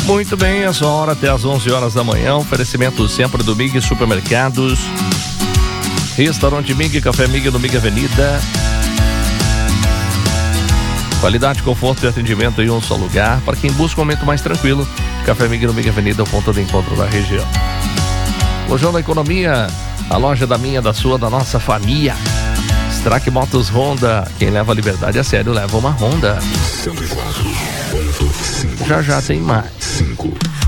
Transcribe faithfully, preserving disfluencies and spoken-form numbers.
Muito bem, essa hora até às onze horas da manhã. Oferecimento sempre do Mig Supermercados, Restaurante Mig, Café Mig no Mig Avenida. Qualidade, conforto e atendimento em um só lugar. Para quem busca um momento mais tranquilo, Café Mig no Mig Avenida é o ponto de encontro da região. Lojão da Economia, a loja da minha, da sua, da nossa família. Strack Motos Honda, quem leva a liberdade a sério leva uma Honda. cento e quatro ponto cinco. Já já tem mais.